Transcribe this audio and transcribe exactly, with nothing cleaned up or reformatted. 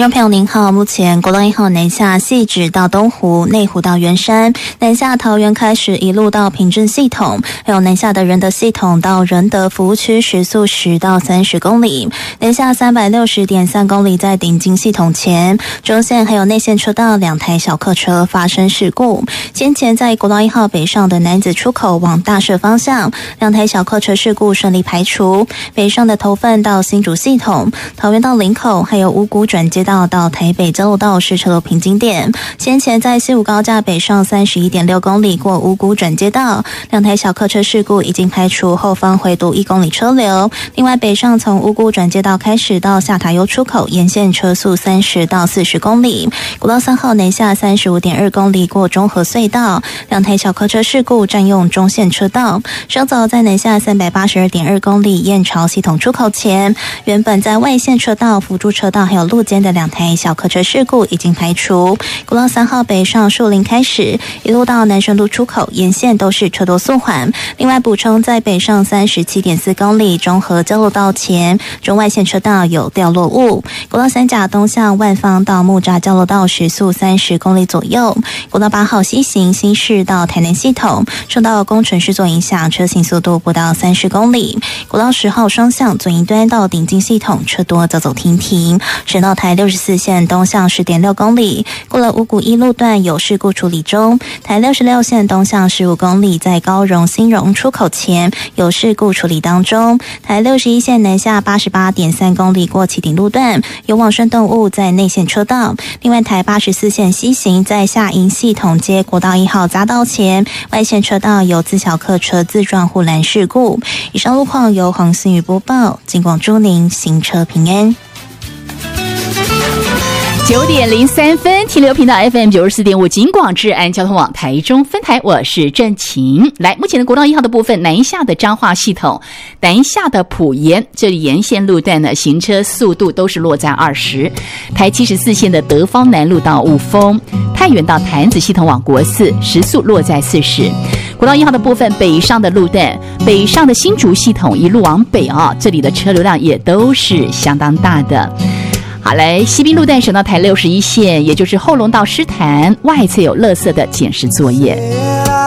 众朋友您好，目前国道一号南下汐止到东湖、内湖到圆山，南下桃园开始一路到平镇系统，还有南下的仁德系统到仁德服务区时速十到三十公里，南下三百六十点三公里在顶金系统前，中线还有内线车道两台小客车发生事故。先前在国道一号北上的楠梓出口往大社方向，两台小客车事故顺利排除。北上的头份到新竹系统、桃园到林口，还有五股转接道到台北交流道是车流瓶颈点。先前在西武高架北上三十一点六公里过五股转接道，两台小客车事故已经排除，后方回堵一公里车流。另外北上从五股转接道开始到下塔悠出口，沿线车速三十到四十公里。国道三号南下三十五点二公里过中和隧道，两台小客车事故占用中线车道。稍早在南下三百八十二点二公里燕巢系统出口前，原本在外线车道、辅助车道还有路肩的两台小客车事故已经排除。国道三号北上树林开始，一路到南顺路出口，沿线都是车多速缓。另外补充，在北上三十七点四公里中和交流道前，中外线车道有掉落物。国道三甲东向万方到木栅交流道时速三十公里左右。国道八号西行新市到台南系统，受到工程施作影响，车行速度不到三十公里。国道十号双向左一端到顶金系统，车多走走停停。省道台六十四线东向十点六公里，过了五股一路段有事故处理中。台六十六线东向十五公里，在高荣新荣出口前有事故处理当中。台六十一线南下八十八点三公里过旗顶路段有往生动物在内线车道。另外台八十四线西行在下营系统街国道一号匝道前，外线车道有自小客车自撞护栏事故。以上路况由黄思雨播报，尽管祝您行车平安。 九点零三分，停留频道 F M 九十四点五，警广治安交通网台中分台，我是郑晴。来，目前的国道一号的部分，南下的彰化系统，南下的埔盐，这里沿线路段呢，行车速度都是落在二十。台七十四线的德芳南路到雾峰，太原到潭子系统往国四，时速落在四十。国道一号的部分，北上的路段，北上的新竹系统一路往北啊，这里的车流量也都是相当大的。好，来西滨路段省道台六十一线，也就是后龙到狮潭外侧有垃圾的检视作业。